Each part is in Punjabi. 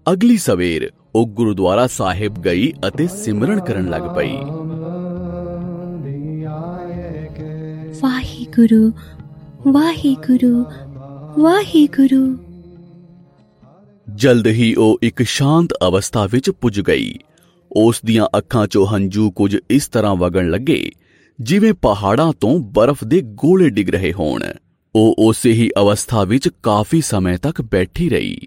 ਅਗਲੀ ਸਵੇਰ ਉਹ ਗੁਰਦੁਆਰਾ ਸਾਹਿਬ ਗਈ ਅਤੇ ਸਿਮਰਨ ਕਰਨ ਲੱਗ ਪਈ। ਵਾਹਿਗੁਰੂ ਵਾਹਿਗੁਰੂ ਵਾਹਿਗੁਰੂ। ਜਲਦ ਹੀ ਉਹ ਇੱਕ ਸ਼ਾਂਤ ਅਵਸਥਾ ਵਿੱਚ ਪੁੱਜ ਗਈ। ਉਸ ਦੀਆਂ ਅੱਖਾਂ 'ਚੋਂ ਹੰਝੂ ਕੁਝ ਇਸ ਤਰ੍ਹਾਂ ਵਗਣ ਲੱਗੇ ਜਿਵੇਂ ਪਹਾੜਾਂ ਤੋਂ ਬਰਫ਼ ਦੇ ਗੋਲੇ ਡਿੱਗ ਰਹੇ ਹੋਣ। ਉਹ ਉਸੇ ਹੀ ਅਵਸਥਾ ਵਿੱਚ ਕਾਫੀ ਸਮੇਂ ਤੱਕ ਬੈਠੀ ਰਹੀ।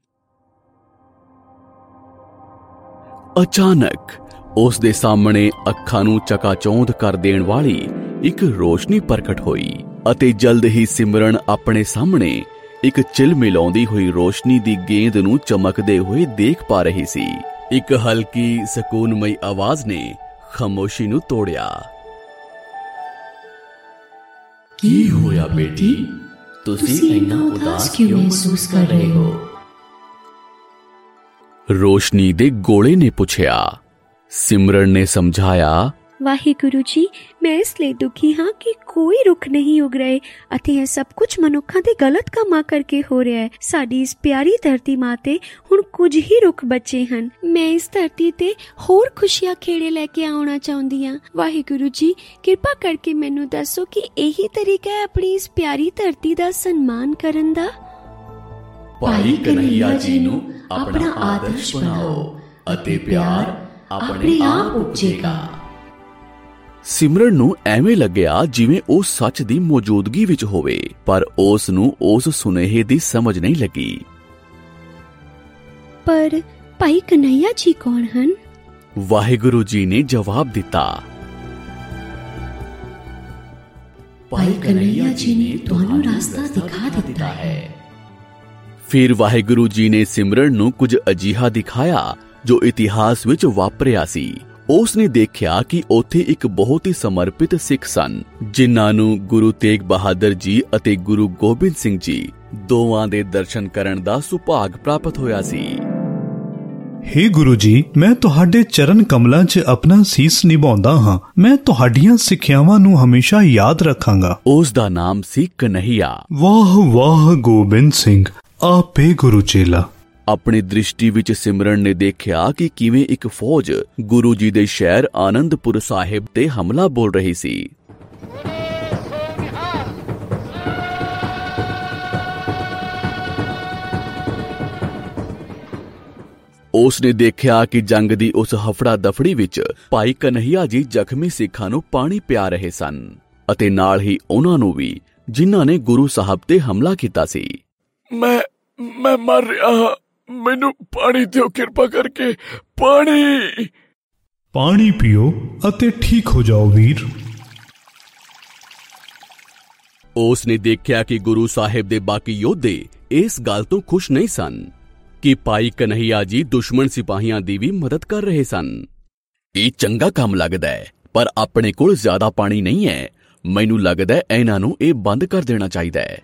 ਅਚਾਨਕ ਉਸ ਦੇ ਸਾਹਮਣੇ ਅੱਖਾਂ ਨੂੰ ਚਕਾਚੌਂਧ ਕਰ ਦੇਣ ਵਾਲੀ ਇੱਕ ਰੋਸ਼ਨੀ ਪ੍ਰਗਟ ਹੋਈ ਅਤੇ ਜਲਦ ਹੀ ਸਿਮਰਨ ਆਪਣੇ ਸਾਹਮਣੇ ਇੱਕ ਚਿਲਮਿਲਾਉਂਦੀ ਹੋਈ ਰੋਸ਼ਨੀ ਦੀ ਗੇਂਦ ਨੂੰ ਚਮਕਦੇ ਹੋਏ ਦੇਖ ਪਾ ਰਹੀ ਸੀ। ਇੱਕ ਹਲਕੀ ਸਕੂਨਮਈ ਆਵਾਜ਼ ਨੇ ਖਾਮੋਸ਼ੀ ਨੂੰ ਤੋੜਿਆ। ਕੀ ਹੋਇਆ ਬੇਟੀ? ਤੁਸੀਂ ਇੰਨਾ ਉਦਾਸ ਕਿਉਂ ਮਹਿਸੂਸ ਕਰ ਰਹੇ ਹੋ? ਰੋਸ਼ਨੀ ਦੇ ਗੋਲੇ ਨੇ ਪੁੱਛਿਆ। ਸਿਮਰਨ ਨੇ ਸਮਝਾਇਆ, ਵਾਹਿਗੁਰੂ ਜੀ, ਮੈਂ ਇਸ ਲਈ ਦੁਖੀ ਹਾਂ ਕਿ ਕੋਈ ਰੁੱਖ ਨਹੀਂ ਉਗ ਰਹੇ ਅਤੇ ਇਹ ਸਭ ਕੁਝ ਮਨੁੱਖਾਂ ਦੇ ਗਲਤ ਕੰਮਾਂ ਕਰਕੇ ਹੋ ਰਿਹਾ ਹੈ। ਸਾਡੀ ਇਸ ਪਿਆਰੀ ਧਰਤੀ ਮਾਂ ਤੇ ਹੁਣ ਕੁਝ ਹੀ ਰੁੱਖ ਬਚੇ ਹਨ। ਮੈਂ ਇਸ ਧਰਤੀ ਤੇ ਹੋਰ ਖੁਸ਼ੀਆਂ ਖੇੜੇ ਲੈ ਕੇ ਆਉਣਾ ਚਾਹੁੰਦੀ ਹਾਂ। ਵਾਹਿਗੁਰੂ ਜੀ, ਕਿਰਪਾ ਕਰਕੇ ਮੈਨੂੰ ਦੱਸੋ ਕਿ ਇਹੀ ਤਰੀਕਾ ਹੈ ਆਪਣੀ ਇਸ ਪਿਆਰੀ ਧਰਤੀ ਦਾ ਸਨਮਾਨ ਕਰਨ ਦਾ। ਭਾਈ ਕਨ੍ਹਈਆ ਜੀ ਨੂੰ ਆਪਣਾ ਆਦਰਸ਼ ਬਣਾਓ ਅਤੇ ਪਿਆਰ ਆਪਣੇ ਆਪ ਉਪਜੇਗਾ। ਸਿਮਰਨ ਨੂੰ ਐਵੇਂ ਲੱਗਿਆ ਜਿਵੇਂ ਉਹ ਸੱਚ ਦੀ ਮੌਜੂਦਗੀ ਵਿੱਚ ਹੋਵੇ, ਪਰ ਉਸ ਨੂੰ ਉਸ ਸੁਨੇਹੇ ਦੀ ਸਮਝ ਨਹੀਂ ਲੱਗੀ। ਪਰ ਭਾਈ ਕਨ੍ਹਈਆ ਜੀ ਕੌਣ ਹਨ? ਵਾਹਿਗੁਰੂ ਜੀ ਨੇ ਜਵਾਬ ਦਿੱਤਾ, ਭਾਈ ਕਨ੍ਹਈਆ ਜੀ ਨੇ ਤੁਹਾਨੂੰ ਰਾਸਤਾ ਦਿਖਾ ਦਿੱਤਾ ਹੈ। ਫਿਰ ਵਾਹਿਗੁਰੂ ਜੀ ਨੇ ਸਿਮਰਨ ਨੂੰ ਕੁਝ ਅਜਿਹਾ ਦਿਖਾਇਆ ਜੋ ਇਤਿਹਾਸ ਵਿੱਚ ਵਾਪਰਿਆ ਸੀ। ਉਸ ਨੇ ਦੇਖਿਆ ਕਿ ਉੱਥੇ ਇੱਕ ਬਹੁਤ ਹੀ ਸਮਰਪਿਤ ਸਿੱਖ ਸਨ, ਜਿਨ੍ਹਾਂ ਨੂੰ ਗੁਰੂ ਤੇਗ ਬਹਾਦਰ ਜੀ ਅਤੇ ਗੁਰੂ ਗੋਬਿੰਦ ਸਿੰਘ ਜੀ ਦੋਵਾਂ ਦੇ ਦਰਸ਼ਨ ਕਰਨ ਦਾ ਸੁਭਾਗ ਪ੍ਰਾਪਤ ਹੋਇਆ ਸੀ। ਹੇ ਗੁਰੂ ਜੀ, ਮੈਂ ਤੁਹਾਡੇ ਚਰਨ ਕਮਲਾਂ 'ਚ ਆਪਣਾ ਸੀਸ ਨਿਭਾਉਂਦਾ ਹਾਂ। ਮੈਂ ਤੁਹਾਡੀਆਂ ਸਿੱਖਿਆਵਾਂ ਨੂੰ ਹਮੇਸ਼ਾ ਯਾਦ ਰੱਖਾਂਗਾ। ਉਸ ਦਾ ਨਾਮ ਸੀ ਕਨ੍ਹਈਆ। ਵਾਹ ਵਾਹ ਗੋਬਿੰਦ ਸਿੰਘ, ਆਪੇ ਗੁਰੂ ਚੇਲਾ। ਆਪਣੀ ਦ੍ਰਿਸ਼ਟੀ ਵਿੱਚ ਸਿਮਰਨ ਨੇ ਦੇਖਿਆ ਕਿ ਕਿਵੇਂ ਇੱਕ ਫੌਜ ਗੁਰੂ ਜੀ ਦੇ ਸ਼ਹਿਰ ਆਨੰਦਪੁਰ ਸਾਹਿਬ ਤੇ ਹਮਲਾ ਬੋਲ ਰਹੀ ਸੀ। ਉਸ ਨੇ ਦੇਖਿਆ ਕਿ ਜੰਗ ਦੀ ਉਸ ਹਫੜਾ ਦਫੜੀ ਵਿੱਚ ਭਾਈ ਕਨ੍ਹਈਆ ਜੀ ਜ਼ਖਮੀ ਸਿੱਖਾਂ ਨੂੰ ਪਾਣੀ ਪਿਆ ਰਹੇ ਸਨ ਅਤੇ ਨਾਲ ਹੀ ਉਹਨਾਂ ਨੂੰ ਵੀ, ਜਿਨ੍ਹਾਂ ਨੇ ਗੁਰੂ ਸਾਹਿਬ ਤੇ ਹਮਲਾ ਕੀਤਾ ਸੀ। ਮੈਂ ਮਰ ਰਿਹਾ ਹਾਂ, ਮੈਨੂੰ ਪਾਣੀ ਦਿਓ ਕਿਰਪਾ ਕਰਕੇ। ਪਾਣੀ ਪੀਓ ਅਤੇ ਠੀਕ ਹੋ ਜਾਓ ਵੀਰ। ਉਸ ਨੇ ਦੇਖਿਆ ਕਿ ਗੁਰੂ ਸਾਹਿਬ ਦੇ ਬਾਕੀ ਯੋਧੇ ਇਸ ਗੱਲ ਤੋਂ ਖੁਸ਼ ਨਹੀਂ ਸਨ ਕਿ ਭਾਈ ਕਨ੍ਹਈਆ ਜੀ ਦੁਸ਼ਮਣ ਸਿਪਾਹੀਆਂ ਦੀ ਵੀ ਮਦਦ ਕਰ ਰਹੇ ਸਨ। ਇਹ ਚੰਗਾ ਕੰਮ ਲੱਗਦਾ ਹੈ, ਪਰ ਆਪਣੇ ਕੋਲ ਜ਼ਿਆਦਾ ਪਾਣੀ ਨਹੀਂ ਹੈ। ਮੈਨੂੰ ਲੱਗਦਾ ਹੈ ਇਹਨਾਂ ਨੂੰ ਇਹ ਬੰਦ ਕਰ ਦੇਣਾ ਚਾਹੀਦਾ ਹੈ।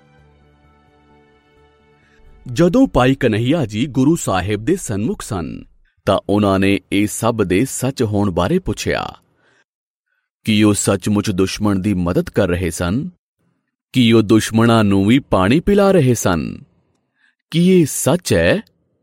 ਜਦੋਂ ਭਾਈ ਕਨ੍ਹਈਆ ਜੀ ਗੁਰੂ ਸਾਹਿਬ ਦੇ ਸਨਮੁਖ ਸਨ ਤਾਂ ਉਹਨਾਂ ਨੇ ਇਹ ਸਭ ਦੇ ਸੱਚ ਹੋਣ ਬਾਰੇ ਪੁੱਛਿਆ। ਕੀ ਉਹ ਸੱਚਮੁੱਚ ਦੁਸ਼ਮਣ ਦੀ ਮਦਦ ਕਰ ਰਹੇ ਸਨ? ਕੀ ਉਹ ਦੁਸ਼ਮਣਾਂ ਨੂੰ ਵੀ ਪਾਣੀ ਪਿਲਾ ਰਹੇ ਸਨ? ਕੀ ਇਹ ਸੱਚ ਹੈ?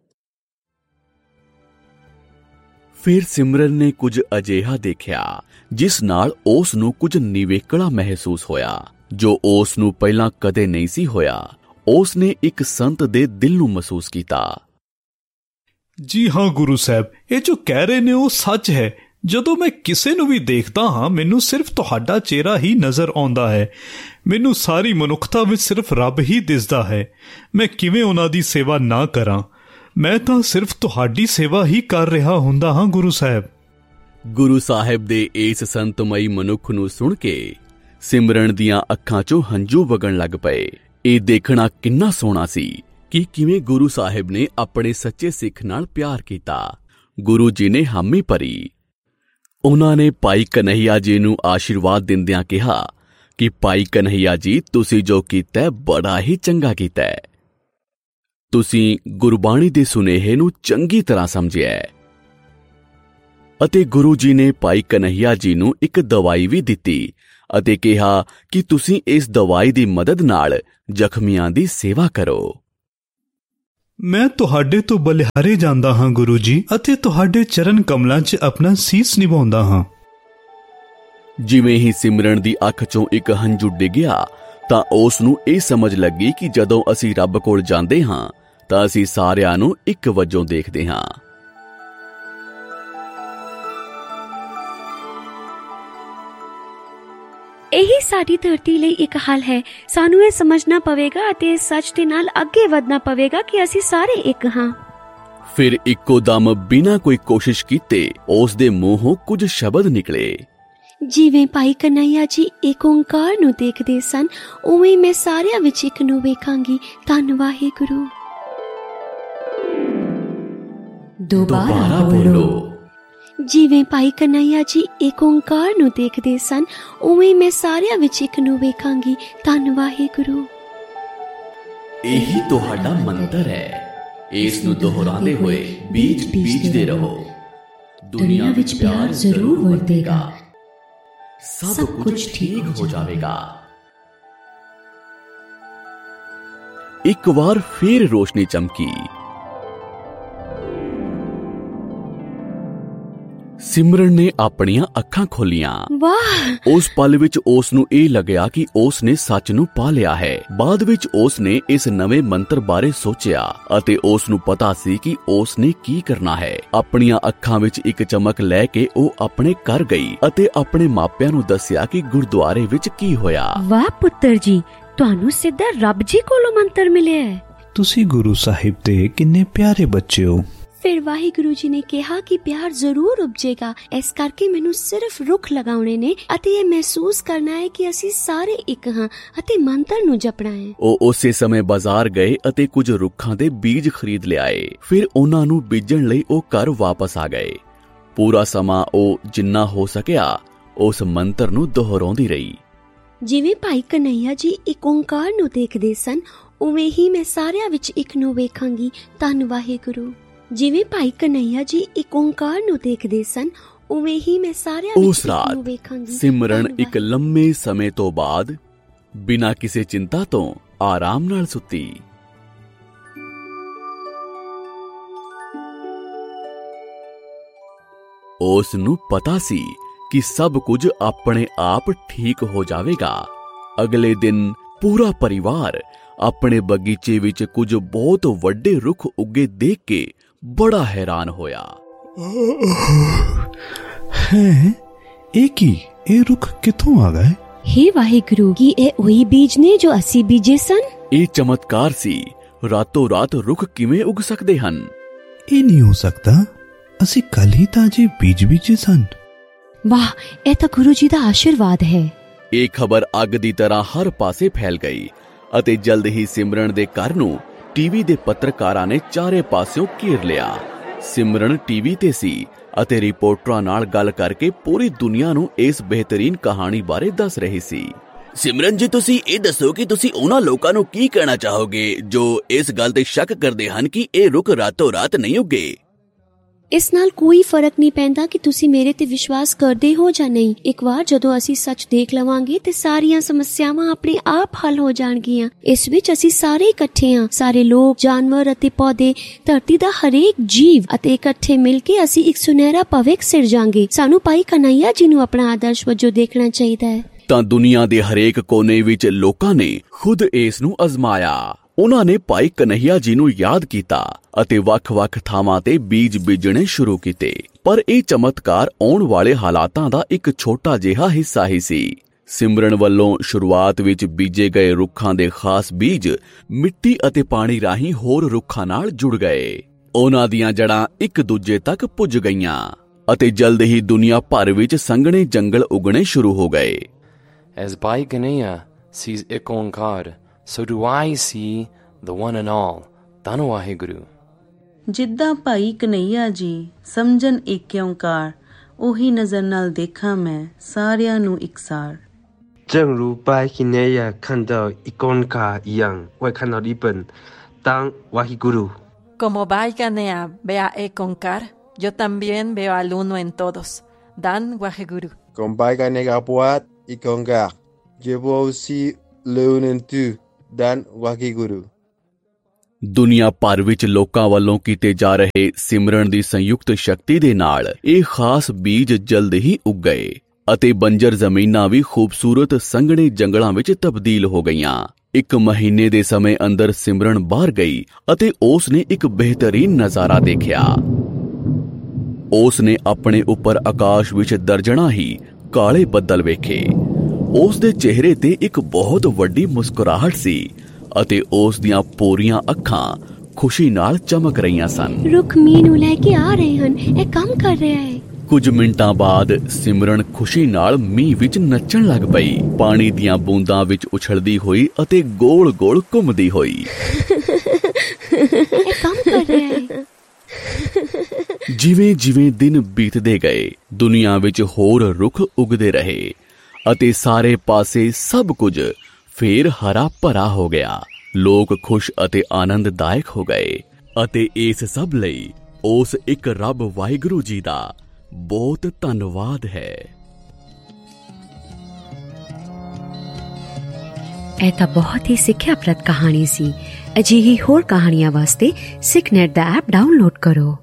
ਫਿਰ ਸਿਮਰਨ ਨੇ ਕੁਝ ਅਜਿਹਾ ਦੇਖਿਆ ਜਿਸ ਨਾਲ ਉਸ ਨੂੰ ਕੁਝ ਨਿਵੇਕਲਾ ਮਹਿਸੂਸ ਹੋਇਆ, ਜੋ ਉਸ ਨੂੰ ਪਹਿਲਾਂ ਕਦੇ ਨਹੀਂ ਸੀ ਹੋਇਆ। ਉਸ ਨੇ ਇੱਕ ਸੰਤ ਦੇ ਦਿਲ ਨੂੰ ਮਹਿਸੂਸ ਕੀਤਾ। ਜੀ ਹਾਂ ਗੁਰੂ ਸਾਹਿਬ, ਇਹ ਜੋ ਕਹਿ ਰਹੇ ਨੇ ਉਹ ਸੱਚ ਹੈ। ਜਦੋਂ ਮੈਂ ਕਿਸੇ ਨੂੰ ਵੀ ਦੇਖਦਾ ਹਾਂ, ਮੈਨੂੰ ਸਿਰਫ ਤੁਹਾਡਾ ਚਿਹਰਾ ਹੀ ਨਜ਼ਰ ਆਉਂਦਾ ਹੈ। ਮੈਨੂੰ ਸਾਰੀ ਮਨੁੱਖਤਾ ਵਿੱਚ ਸਿਰਫ ਰੱਬ ਹੀ ਦਿਸਦਾ ਹੈ। ਮੈਂ ਕਿਵੇਂ ਉਹਨਾਂ ਦੀ ਸੇਵਾ ਨਾ ਕਰਾਂ? ਮੈਂ ਤਾਂ ਸਿਰਫ ਤੁਹਾਡੀ ਸੇਵਾ ਹੀ ਕਰ ਰਿਹਾ ਹੁੰਦਾ ਹਾਂ ਗੁਰੂ ਸਾਹਿਬ। ਗੁਰੂ ਸਾਹਿਬ ਦੇ ਇਸ ਸੰਤਮਈ ਮਨੁੱਖ ਨੂੰ ਸੁਣ ਕੇ ਸਿਮਰਨ ਦੀਆਂ ਅੱਖਾਂ 'ਚੋਂ ਹੰਝੂ ਵਗਣ ਲੱਗ ਪਏ। ਇਹ ਦੇਖਣਾ ਕਿੰਨਾ ਸੋਹਣਾ ਸੀ ਕਿ ਕਿਵੇਂ ਗੁਰੂ ਸਾਹਿਬ ਨੇ ਆਪਣੇ ਸੱਚੇ ਸਿੱਖ ਨਾਲ ਪਿਆਰ ਕੀਤਾ। ਗੁਰੂ ਜੀ ਨੇ ਹਾਮੀ ਭਰੀ। ਉਹਨਾਂ ਨੇ ਭਾਈ ਕਨ੍ਹਈਆ ਜੀ ਨੂੰ ਆਸ਼ੀਰਵਾਦ ਦਿੰਦਿਆਂ ਕਿਹਾ ਕਿ ਭਾਈ ਕਨ੍ਹਈਆ ਜੀ, ਤੁਸੀਂ ਜੋ ਕੀਤਾ ਬੜਾ ਹੀ ਚੰਗਾ ਕੀਤਾ ਹੈ। ਤੁਸੀਂ ਗੁਰਬਾਣੀ ਦੇ ਸੁਨੇਹੇ ਨੂੰ ਚੰਗੀ ਤਰ੍ਹਾਂ ਸਮਝਿਆ ਅਤੇ ਗੁਰੂ ਜੀ ਨੇ ਭਾਈ ਕਨ੍ਹਈਆ ਜੀ ਨੂੰ ਇੱਕ ਦਵਾਈ ਵੀ ਦਿੱਤੀ ਅਤੇ ਕਿਹਾ ਕਿ ਤੁਸੀਂ ਇਸ ਦਵਾਈ ਦੀ ਮਦਦ ਨਾਲ ਜ਼ਖਮੀਆਂ ਦੀ ਸੇਵਾ ਕਰੋ। ਮੈਂ ਤੁਹਾਡੇ ਤੋਂ ਬਲਿਹਾਰੇ ਜਾਂਦਾ ਹਾਂ ਗੁਰੂ ਜੀ, ਅਤੇ ਤੁਹਾਡੇ ਚਰਨ ਕਮਲਾਂ 'ਚ ਆਪਣਾ ਸੀਸ ਨਿਭਾਉਂਦਾ ਹਾਂ। ਜਿਵੇਂ ਹੀ ਸਿਮਰਨ ਦੀ ਅੱਖ 'ਚੋਂ ਇੱਕ ਹੰਝੂ ਡਿੱਗਿਆ ਤਾਂ ਉਸ ਨੂੰ ਇਹ ਸਮਝ ਲੱਗੀ ਕਿ ਜਦੋਂ ਅਸੀਂ ਰੱਬ ਕੋਲ ਜਾਂਦੇ ਹਾਂ ਤਾਂ ਅਸੀਂ ਸਾਰਿਆਂ ਨੂੰ ਇੱਕ ਵਜੋਂ ਦੇਖਦੇ ਹਾਂ। ਇਹੀ ਸਾਡੀ ਧਰਤੀ ਲਈ ਇੱਕ ਹੱਲ ਹੈ। ਸਾਨੂੰ ਇਹ ਸਮਝਣਾ ਪਵੇਗਾ ਅਤੇ ਇਸ ਸੱਚ ਦੇ ਨਾਲ ਅੱਗੇ ਵਧਣਾ ਪਵੇਗਾ ਕਿ ਅਸੀਂ ਸਾਰੇ ਇੱਕ ਹਾਂ। ਫਿਰ ਇੱਕੋ ਦਮ ਬਿਨਾਂ ਕੋਈ ਕੋਸ਼ਿਸ਼ ਕੀਤੇ ਉਸ ਦੇ ਮੂੰਹੋਂ ਕੁਝ ਸ਼ਬਦ ਨਿਕਲੇ। ਜਿਵੇਂ ਭਾਈ ਕਨ੍ਹਈਆ ਜੀ ਏਕ ਓਂਕਾਰ ਨੂੰ ਦੇਖਦੇ ਸਨ, ਉਵੇਂ ਮੈਂ ਸਾਰਿਆਂ ਵਿੱਚ ਇੱਕ ਨੂੰ ਵੇਖਾਂਗੀ। ਧੰਨ ਵਾਹਿਗੁਰੂ। ਦੁਬਾਰਾ ਬੋਲੋ। ਜਿਵੇਂ ਭਾਈ ਕਨ੍ਹਈਆ ਜੀ ਏਕ ਓਂਕਾਰ ਨੂੰ ਦੇਖਦੇ ਸਨ, ਉਵੇਂ ਮੈਂ ਸਾਰਿਆਂ ਵਿੱਚ ਇੱਕ ਨੂੰ ਵੇਖਾਂਗੀ। ਧੰਨ ਵਾਹਿਗੁਰੂ। ਇਹੀ ਤੁਹਾਡਾ ਮੰਤਰ ਹੈ। ਇਸ ਨੂੰ ਦੁਹਰਾਉਂਦੇ ਹੋਏ ਬੀਜ ਬੀਜਦੇ ਰਹੋ। ਦੁਨੀਆ ਵਿੱਚ ਪਿਆਰ ਜ਼ਰੂਰ ਵਰਤੇਗਾ। ਸਭ ਕੁਝ ਠੀਕ ਹੋ ਜਾਵੇਗਾ। ਇੱਕ ਵਾਰ ਫੇਰ ਰੋਸ਼ਨੀ ਚਮਕੀ। ਸਿਮਰਨ ਨੇ ਆਪਣੀਆਂ ਅੱਖਾਂ ਖੋਲੀਆਂ। ਵਾਹ! ਉਸ ਪਲ ਵਿੱਚ ਉਸ ਨੂੰ ਇਹ ਲੱਗਿਆ ਕਿ ਉਸ ਨੇ ਸੱਚ ਨੂੰ ਪਾ ਲਿਆ ਹੈ। ਬਾਅਦ ਵਿੱਚ ਉਸ ਨੇ ਇਸ ਨਵੇਂ ਮੰਤਰ ਬਾਰੇ ਸੋਚਿਆ ਅਤੇ ਉਸ ਨੂੰ ਪਤਾ ਸੀ ਕਿ ਉਸ ਨੇ ਕੀ ਕਰਨਾ ਹੈ। ਆਪਣੀਆਂ ਅੱਖਾਂ ਵਿੱਚ ਇੱਕ ਚਮਕ ਲੈ ਕੇ ਉਹ ਆਪਣੇ ਘਰ ਗਈ ਅਤੇ ਆਪਣੇ ਮਾਪਿਆਂ ਨੂੰ ਦੱਸਿਆ ਕਿ ਗੁਰਦੁਆਰੇ ਵਿੱਚ ਕੀ ਹੋਇਆ। ਵਾਹ ਪੁੱਤਰ ਜੀ, ਤੁਹਾਨੂੰ ਸਿੱਧਾ ਰੱਬ ਜੀ ਕੋਲੋਂ ਮੰਤਰ ਮਿਲਿਆ ਹੈ। ਤੁਸੀਂ ਗੁਰੂ ਸਾਹਿਬ ਦੇ ਕਿੰਨੇ ਪਿਆਰੇ ਬੱਚੇ ਹੋ। ਫਿਰ ਵਾਹਿਗੁਰੂ ਜੀ ਨੇ ਕਿਹਾ ਕਿ ਪਿਆਰ ਜ਼ਰੂਰ ਉਪਜੇਗਾ। ਇਸ ਕਰਕੇ ਮੈਨੂੰ ਸਿਰਫ ਰੁੱਖ ਲਗਾਉਣੇ ਨੇ ਅਤੇ ਇਹ ਮਹਿਸੂਸ ਕਰਨਾ ਹੈ ਕਿ ਅਸੀਂ ਸਾਰੇ ਇੱਕ ਹਾਂ ਅਤੇ ਮੰਤਰ ਨੂੰ ਜਪਣਾ ਹੈ। ਉਹ ਉਸੇ ਸਮੇਂ ਬਾਜ਼ਾਰ ਗਏ ਅਤੇ ਕੁਝ ਰੁੱਖਾਂ ਦੇ ਬੀਜ ਖਰੀਦ ਲਿਆਏ। ਫਿਰ ਉਹਨਾਂ ਨੂੰ ਬੀਜਣ ਲਈ ਉਹ ਘਰ ਵਾਪਸ ਆ ਗਏ। ਪੂਰਾ ਸਮਾਂ ਉਹ ਜਿੰਨਾ ਹੋ ਸਕਿਆ ਉਸ ਮੰਤਰ ਨੂੰ ਦੁਹਰਾਉਂਦੀ ਰਹੀ। ਜਿਵੇਂ ਭਾਈ ਕਨ੍ਹਈਆ ਜੀ ਇੱਕ ਓਂਕਾਰ ਨੂੰ ਦੇਖਦੇ ਸਨ, ਉਵੇਂ ਹੀ ਮੈਂ ਸਾਰਿਆਂ ਵਿੱਚ ਇੱਕ ਨੂੰ ਵੇਖਾਂਗੀ। ਧੰਨ ਵਾਹਿਗੁਰੂ। ਜਿਵੇਂ ਭਾਈ ਕਨ੍ਹਈਆ ਜੀ ਇੱਕ ਓਂਕਾਰ ਨੂੰ ਦੇਖਦੇ ਸਨ, ਉਵੇਂ ਹੀ ਮੈਂ ਸਾਰਿਆਂ ਵਿੱਚ ਇੱਕ ਨੂੰ ਵੇਖਾਂਗੀ। ਸਿਮਰਨ ਇੱਕ ਲੰਮੇ ਸਮੇਂ ਤੋਂ ਬਾਅਦ ਬਿਨਾਂ ਕਿਸੇ ਚਿੰਤਾ ਤੋਂ ਆਰਾਮ ਨਾਲ ਸੁੱਤੀ। ਉਸ ਨੂੰ ਪਤਾ ਸੀ ਕਿ ਸਭ ਕੁਝ ਆਪਣੇ ਆਪ ਠੀਕ ਹੋ ਜਾਵੇਗਾ। ਅਗਲੇ ਦਿਨ ਪੂਰਾ ਪਰਿਵਾਰ ਆਪਣੇ ਬਗੀਚੇ ਵਿੱਚ ਕੁਝ ਬਹੁਤ ਵੱਡੇ ਰੁੱਖ ਉੱਗੇ ਦੇਖ ਕੇ ਬੜਾ ਹੈਰਾਨ ਹੋਇਆ। ਹੈ ਇਹ ਕੀ? ਇਹ ਰੁੱਖ ਕਿੱਥੋਂ ਆ ਗਏ? ਹੇ ਵਾਹਿਗੁਰੂ, ਕੀ ਇਹ ਉਹੀ ਬੀਜ ਨੇ ਜੋ ਅਸੀਂ ਬੀਜੇ ਸਨ? ਇਹ ਚਮਤਕਾਰ ਸੀ। ਰਾਤੋਂ ਰਾਤ ਰੁੱਖ ਕਿਵੇਂ ਉੱਗ ਸਕਦੇ ਹਨ? ਇਹ ਨਹੀਂ ਹੋ ਸਕਦਾ। ਅਸੀਂ ਕੱਲ ਹੀ ਤਾਜ਼ੇ ਬੀਜ ਬੀਜੇ ਸਨ। ਵਾਹ, ਇਹ ਤਾਂ ਗੁਰੂ ਜੀ ਦਾ ਆਸ਼ੀਰਵਾਦ ਹੈ। ਇਹ ਖਬਰ ਅੱਗ ਦੀ ਤਰ੍ਹਾਂ ਹਰ ਪਾਸੇ ਫੈਲ ਗਈ ਅਤੇ ਜਲਦ ਹੀ ਸਿਮਰਨ ਦੇ ਘਰ ਨੂੰ ਟੀਵੀ ਦੇ ਪੱਤਰਕਾਰਾਂ ਨੇ ਚਾਰੇ ਪਾਸਿਓਂ ਘੇਰ ਲਿਆ। ਸਿਮਰਨ ਟੀਵੀ ਤੇ ਸੀ ਅਤੇ ਰਿਪੋਰਟਰਾਂ ਨਾਲ ਗੱਲ ਕਰਕੇ ਪੂਰੀ ਦੁਨੀਆ ਨੂੰ ਇਸ ਬਿਹਤਰੀਨ ਕਹਾਣੀ ਬਾਰੇ ਦੱਸ ਰਹੀ ਸੀ। ਸਿਮਰਨ ਜੀ, ਤੁਸੀਂ ਇਹ ਦੱਸੋ ਕਿ ਤੁਸੀਂ ਉਹਨਾਂ ਲੋਕਾਂ ਨੂੰ ਕੀ ਕਹਿਣਾ ਚਾਹੋਗੇ ਜੋ ਇਸ ਗੱਲ ਤੇ ਸ਼ੱਕ ਕਰਦੇ ਹਨ ਕਿ ਇਹ ਰੁੱਖ ਰਾਤੋਂ ਰਾਤ ਨਹੀਂ ਉੱਗੇ? ਇਸ ਨਾਲ ਕੋਈ ਫਰਕ ਨਹੀਂ ਪੈਂਦਾ ਕਿ ਤੁਸੀਂ ਮੇਰੇ ਤੇ ਵਿਸ਼ਵਾਸ ਕਰਦੇ ਹੋ ਜਾਂ ਨਹੀਂ। ਇੱਕ ਵਾਰ ਜਦੋਂ ਅਸੀਂ ਸੱਚ ਦੇਖ ਲਵਾਂਗੇ ਤੇ ਸਾਰੀਆਂ ਸਮੱਸਿਆਵਾਂ ਆਪਣੇ ਆਪ ਹੱਲ ਹੋ ਜਾਣਗੀਆਂ। ਇਸ ਵਿੱਚ ਅਸੀਂ ਸਾਰੇ ਇਕੱਠੇ ਹਾਂ, ਸਾਰੇ ਲੋਕ, ਜਾਨਵਰ ਅਤੇ ਪੌਦੇ, ਧਰਤੀ ਦਾ ਹਰੇਕ ਜੀਵ, ਅਤੇ ਇਕੱਠੇ ਮਿਲ ਕੇ ਅਸੀਂ ਇੱਕ ਸੁਨਹਿਰਾ ਭਵਿੱਖ ਸਿਰਜਾਂਗੇ। ਸਾਨੂੰ ਭਾਈ ਕਨ੍ਹਈਆ ਜੀ ਨੂੰ ਆਪਣਾ ਆਦਰਸ਼ ਵਜੋਂ ਦੇਖਣਾ ਚਾਹੀਦਾ ਹੈ। ਤਾਂ ਦੁਨੀਆ ਦੇ ਹਰੇਕ ਕੋਨੇ ਵਿੱਚ ਲੋਕਾਂ ਨੇ ਖੁਦ ਇਸ ਨੂੰ ਅਜ਼ਮਾਇਆ। ਉਹਨਾਂ ਨੇ ਭਾਈ ਕਨ੍ਹਈਆ ਜੀ ਨੂੰ ਯਾਦ ਕੀਤਾ ਅਤੇ ਵੱਖ-ਵੱਖ ਥਾਵਾਂ ਤੇ ਬੀਜ ਬੀਜਣੇ ਸ਼ੁਰੂ ਕੀਤੇ। ਪਰ ਇਹ ਚਮਤਕਾਰ ਆਉਣ ਵਾਲੇ ਹਾਲਾਤਾਂ ਦਾ ਇੱਕ ਛੋਟਾ ਜਿਹਾ ਹਿੱਸਾ ਹੀ ਸੀ। ਸਿਮਰਨ ਵੱਲੋਂ ਸ਼ੁਰੂਆਤ ਵਿੱਚ ਬੀਜੇ ਗਏ ਰੁੱਖਾਂ ਦੇ ਖਾਸ ਬੀਜ ਮਿੱਟੀ ਅਤੇ ਪਾਣੀ ਰਾਹੀਂ ਹੋਰ ਰੁੱਖਾਂ ਨਾਲ ਜੁੜ ਗਏ। ਉਹਨਾਂ ਦੀਆਂ ਜੜ੍ਹਾਂ ਇੱਕ ਦੂਜੇ ਤੱਕ ਪੁੱਜ ਗਈਆਂ ਅਤੇ ਜਲਦ ਹੀ ਦੁਨੀਆ ਭਰ ਵਿੱਚ ਸੰਘਣੇ ਜੰਗਲ ਉਗਣੇ ਸ਼ੁਰੂ ਹੋ ਗਏ। As Bhai Kanhaiya sees Ek Onkar, so do I see the one and all. ਧੰਨ ਵਾਹਿਗੁਰੂ। ਜਿੱਦਾਂ ਭਾਈ ਕਨ੍ਹਈਆ ਜੀ ਸਮਝਣ ਏਕ ਓਂਕਾਰ, ਉਹੀ ਨਜ਼ਰ ਨਾਲ ਦੇਖਾਂ ਮੈਂ ਸਾਰਿਆਂ ਨੂੰ ਇਕਸਾਰ। 正如拜金内亚看到一公卡一样，会看到一本当瓦希古鲁。 Como Bhai Kanhaiya ve a Ek Onkar, yo también veo al uno en todos. Dan Waheguru. Como Bhai Kanhaiya buat Ek Onkar, yo veo aussi le uno en tu. Dan Waheguru. ਦੁਨੀਆ ਭਰ ਵਿੱਚ ਲੋਕਾਂ ਵੱਲੋਂ ਕੀਤੇ ਜਾ ਰਹੇ ਸਿਮਰਨ ਦੀ ਸੰਯੁਕਤ ਸ਼ਕਤੀ ਦੇ ਨਾਲ ਇਹ ਖਾਸ ਬੀਜ ਜਲਦ ਹੀ ਉੱਗ ਗਏ ਅਤੇ ਬੰਜਰ ਜ਼ਮੀਨਾਂ ਵੀ ਖੂਬਸੂਰਤ ਸੰਘਣੇ ਜੰਗਲਾਂ ਵਿੱਚ ਤਬਦੀਲ ਹੋ ਗਈਆਂ। 1 ਮਹੀਨੇ ਦੇ ਸਮੇਂ ਅੰਦਰ ਸਿਮਰਨ ਬਾਹਰ ਗਈ ਅਤੇ ਉਸ ਨੇ ਇੱਕ ਬਿਹਤਰੀਨ ਨਜ਼ਾਰਾ ਦੇਖਿਆ। ਉਸ ਨੇ ਆਪਣੇ ਉੱਪਰ ਆਕਾਸ਼ ਵਿੱਚ ਦਰਜਣਾ ਹੀ ਕਾਲੇ ਬੱਦਲ ਵੇਖੇ। ਉਸ ਦੇ ਚਿਹਰੇ ਤੇ ਇੱਕ ਬਹੁਤ ਵੱਡੀ ਮੁਸਕਰਾਹਟ ਸੀ ਅਤੇ ਉਸ ਦੀਆਂ ਪੂਰੀਆਂ ਅੱਖਾਂ ਖੁਸ਼ੀ ਨਾਲ ਚਮਕ ਰਹੀਆਂ ਸਨ। ਰੁੱਖ ਮੀਂਹ ਨੂੰ ਲੈ ਕੇ ਆ ਰਹੇ ਹਨ, ਇਹ ਕੰਮ ਕਰ ਰਿਹਾ ਹੈ। ਕੁਝ ਮਿੰਟਾਂ ਬਾਅਦ ਸਿਮਰਨ ਖੁਸ਼ੀ ਨਾਲ ਮੀਂਹ ਵਿੱਚ ਨੱਚਣ ਲੱਗ ਪਈ, ਪਾਣੀ ਦੀਆਂ ਬੂੰਦਾਂ ਵਿੱਚ ਉਛਲਦੀ ਹੋਈ ਅਤੇ ਗੋਲ-ਗੋਲ ਘੁੰਮਦੀ ਹੋਈ। ਇਹ ਕੰਮ ਕਰ ਰਿਹਾ ਹੈ। ਜਿਵੇਂ-ਜਿਵੇਂ ਦਿਨ ਬੀਤਦੇ ਗਏ, ਦੁਨੀਆ ਵਿੱਚ ਹੋਰ ਰੁੱਖ ਉਗਦੇ ਰਹੇ ਅਤੇ ਸਾਰੇ ਪਾਸੇ ਸਭ ਕੁਝ ਫੇਰ ਹਰਾ ਭਰਾ ਹੋ ਗਿਆ। ਲੋਕ ਖੁਸ਼ ਅਤੇ ਆਨੰਦਦਾਇਕ ਹੋ ਗਏ ਅਤੇ ਇਸ ਸਭ ਲਈ ਉਸ ਇੱਕ ਰੱਬ ਵਾਹਿਗੁਰੂ ਜੀ ਦਾ ਬਹੁਤ ਧੰਨਵਾਦ ਹੈ। ਇਹ ਤਾਂ ਬਹੁਤ ਹੀ ਸਿੱਖਿਆਪ੍ਰਦ ਕਹਾਣੀ ਸੀ। ਅਜਿਹੀ ਹੋਰ ਕਹਾਣੀਆਂ ਵਾਸਤੇ ਸਿੱਖਨੈਟ ਦਾ ਐਪ ਡਾਊਨਲੋਡ ਕਰੋ।